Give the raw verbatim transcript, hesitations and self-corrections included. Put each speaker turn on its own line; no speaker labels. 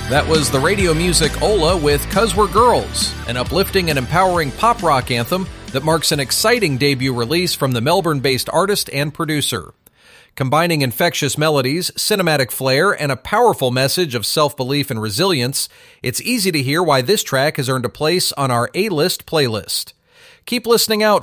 That was the radio music Ola with "'Cause We're Girls," an uplifting and empowering pop rock anthem that marks an exciting debut release from the Melbourne-based artist and producer. Combining infectious melodies, cinematic flair, and a powerful message of self-belief and resilience, it's easy to hear why this track has earned a place on our A-List playlist. Keep listening out